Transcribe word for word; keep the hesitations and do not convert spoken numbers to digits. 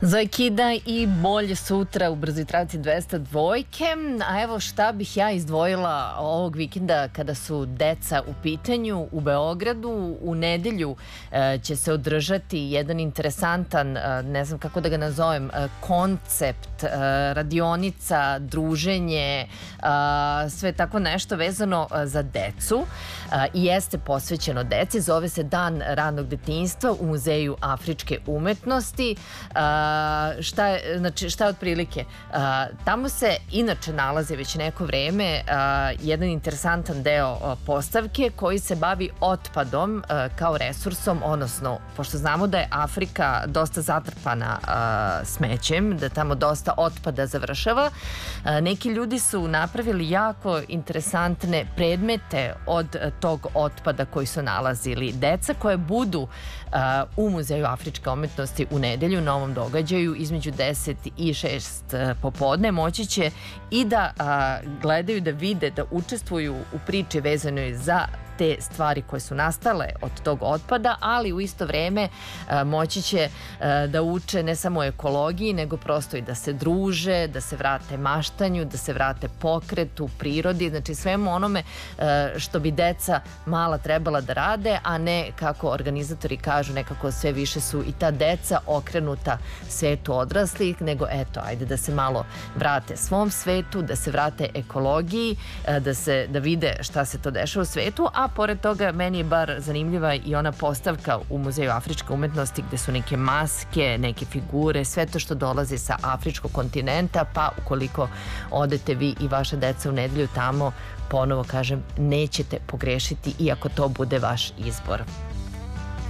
Zoe Kida i Bolje sutra u brzoj traci dvesta dvojke. A evo šta bih ja izdvojila ovog vikenda kada su deca u pitanju. U Beogradu u nedelju e, će se održati jedan interesantan, e, ne znam kako da ga nazovem, e, koncept, e, radionica, druženje, e, sve tako nešto vezano e, za decu e, i jeste posvećeno deci. Zove se Dan ranog detinjstva u Muzeju afričke umetnosti. E, šta je, znači, šta je otprilike? Tamo se inače nalaze već neko vreme jedan interesantan deo postavke koji se bavi otpadom kao resursom, odnosno, pošto znamo da je Afrika dosta zatrpana smećem, da tamo dosta otpada završava, neki ljudi su napravili jako interesantne predmete od tog otpada koji su nalazili. Deca koje budu u Muzeju afričke umetnosti u nedelju na ovom događaju između deset i šest popodne moći će i da a, gledaju, da vide, da učestvuju u priči vezanoj za te stvari koje su nastale od tog otpada, ali u isto vreme a, moći će a, da uče ne samo o ekologiji, nego prosto i da se druže, da se vrate maštanju, da se vrate pokretu, prirodi, znači svemu onome a, što bi deca mala trebala da rade, a ne, kako organizatori kažu, nekako sve više su i ta deca okrenuta svetu odraslih, nego eto, ajde da se malo vrate svom svetu, da se vrate ekologiji, da se da vide šta se to dešava u svetu, a pored toga meni je bar zanimljiva i ona postavka u Muzeju afričke umetnosti gde su neke maske, neke figure, sve to što dolazi sa afričkog kontinenta, pa ukoliko odete vi i vaša deca u nedelju tamo, ponovo kažem, nećete pogrešiti iako to bude vaš izbor.